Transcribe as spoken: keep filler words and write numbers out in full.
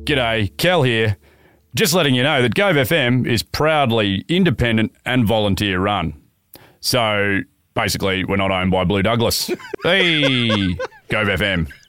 G'day, Cal here. Just letting you know that Gove F M is proudly independent and volunteer run. So, basically, we're not owned by Blue Douglas. Hey, Gove F M.